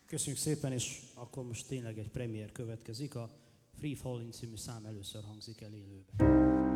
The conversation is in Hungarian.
Köszönjük szépen, és akkor most tényleg egy premier következik. A Free Falling című szám először hangzik el élőben.